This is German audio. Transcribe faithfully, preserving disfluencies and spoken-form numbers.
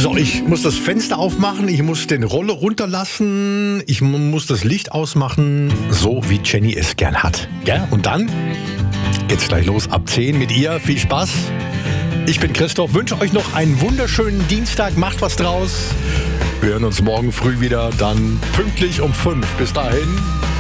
So, ich muss das Fenster aufmachen, ich muss den Roller runterlassen, ich muss das Licht ausmachen, so wie Jenny es gern hat. Ja? Und dann geht's gleich los ab zehn mit ihr. Viel Spaß. Ich bin Christoph, wünsche euch noch einen wunderschönen Dienstag, macht was draus. Wir hören uns morgen früh wieder, dann pünktlich um fünf. Bis dahin.